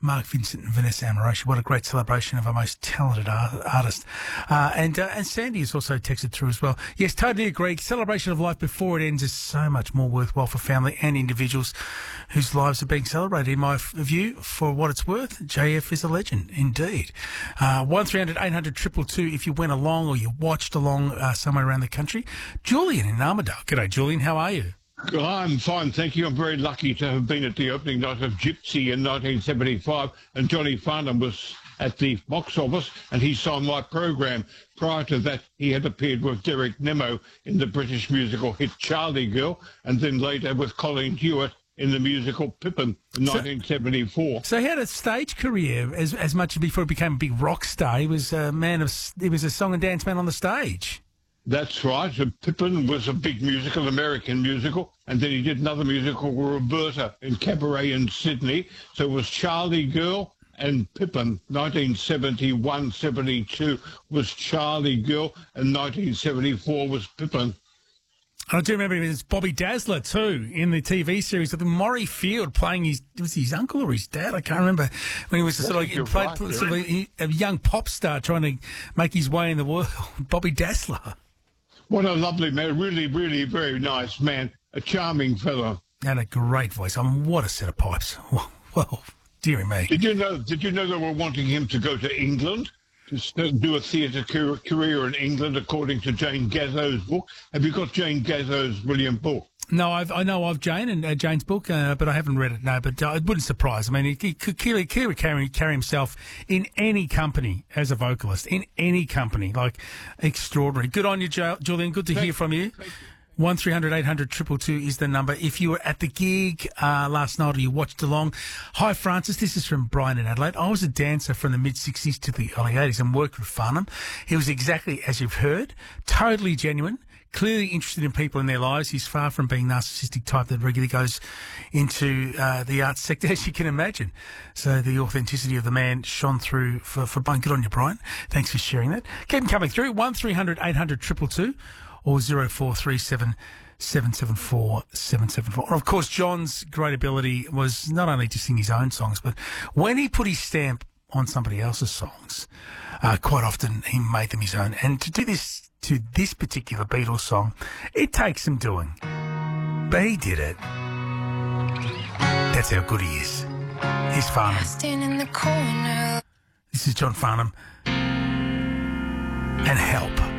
Mark Vincent and Vanessa Amorosi. What a great celebration of our most talented artist. And Sandy has also texted through as well. Yes, totally agree. Celebration of life before it ends is so much more worthwhile for family and individuals whose lives are being celebrated. In my view, for what it's worth, JF is a legend, indeed. 1300 800 222 if you went along or you watched along somewhere around the country. Julian in Armidale. G'day, Julian. How are you? I'm fine, thank you. I'm very lucky to have been at the opening night of Gypsy in 1975, and Johnny Farnham was at the box office, and he saw my program. Prior to that, he had appeared with Derek Nemo in the British musical hit Charlie Girl, and then later with Colin Hewitt in the musical Pippin in 1974. So he had a stage career as much before he became a big rock star. He was a song and dance man on the stage. That's right. And Pippin was a big musical, American musical, and then he did another musical, Roberta, in Cabaret in Sydney. So it was Charlie Girl and Pippin. 1971-72 was Charlie Girl, and 1974 was Pippin. I do remember it was Bobby Dazzler too in the TV series with Maury Field playing his uncle or his dad. I can't remember when he was sort of a young pop star trying to make his way in the world. Bobby Dazzler. What a lovely man, really, really very nice man, a charming fellow. And a great voice. I mean, what a set of pipes. Well, dearie me. Did you know they were wanting him to go to England, to do a theatre career in England, according to Jane Gazzo's book? Have you got Jane Gazzo's brilliant book? No, I know of Jane and Jane's book, but I haven't read it, no. But it wouldn't surprise. I mean, he could clearly carry himself in any company as a vocalist, in any company. Like, extraordinary. Good on you, Julian. Good to hear from you. 1300 800 222 is the number. If you were at the gig last night or you watched along. Hi, Francis. This is from Brian in Adelaide. I was a dancer from the mid-60s to the early 80s and worked with Farnham. He was exactly as you've heard, totally genuine, clearly interested in people in their lives. He's far from being narcissistic type that regularly goes into the arts sector, as you can imagine. So the authenticity of the man shone through for Brian. Good on you, Brian. Thanks for sharing that. Keep them coming through. 1300 800 222 or 0437 774 774. Of course, John's great ability was not only to sing his own songs, but when he put his stamp on somebody else's songs, quite often he made them his own. And to do this to this particular Beatles song, it takes some doing. But he did it. That's how good he is. He's Farnham. In the corner. This is John Farnham. And Help.